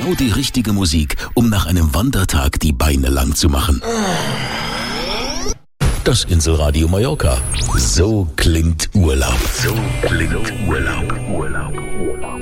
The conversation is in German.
genau die richtige Musik, um nach einem Wandertag die Beine lang zu machen. Das Inselradio Mallorca. So klingt Urlaub. So klingt Urlaub.